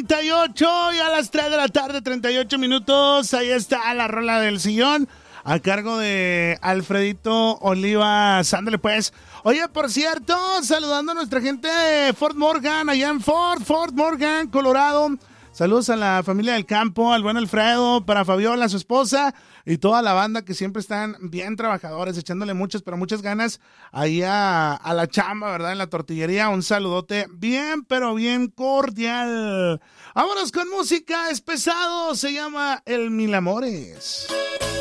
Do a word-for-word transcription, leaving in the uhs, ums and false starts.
treinta y ocho y a las tres de la tarde, treinta y ocho minutos. Ahí está la rola del sillón a cargo de Alfredito Olivas. Ándale pues. Oye, por cierto, saludando a nuestra gente de Fort Morgan, allá en Fort, Fort Morgan, Colorado. Saludos a la familia del campo, al buen Alfredo, para Fabiola, su esposa, y toda la banda que siempre están bien trabajadores, echándole muchas, pero muchas ganas ahí a, a la chamba, ¿verdad? En la tortillería. Un saludote bien, pero bien cordial. Vámonos con música, es pesado, se llama El Mil Amores.